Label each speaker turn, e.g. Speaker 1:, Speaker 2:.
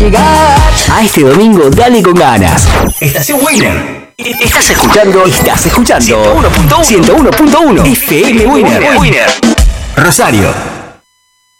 Speaker 1: llegar a este domingo. Dale con ganas. Estación Winner. Estás escuchando 101.1 FM Winner. Rosario.